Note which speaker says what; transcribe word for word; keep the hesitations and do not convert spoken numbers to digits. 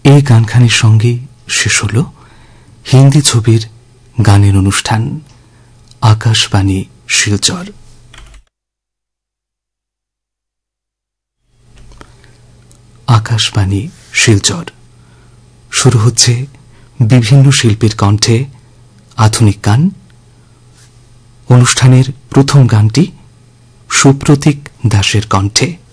Speaker 1: এই গানখানির সঙ্গে শেষ হল হিন্দি ছবির গানের অনুষ্ঠান আকাশবাণী শিলচর। আকাশবাণী শিলচর শুরু হচ্ছে বিভিন্ন শিল্পীর কণ্ঠে আধুনিক গান। অনুষ্ঠানের প্রথম গানটি সুপ্রতীক দাসের কণ্ঠে।